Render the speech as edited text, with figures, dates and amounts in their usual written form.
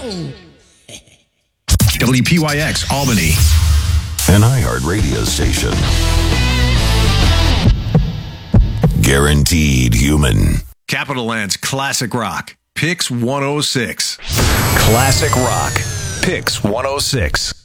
WPYX Albany, an iHeart radio station. Guaranteed human. Capital Land's Classic Rock, Pix 106. Classic Rock, Pix 106.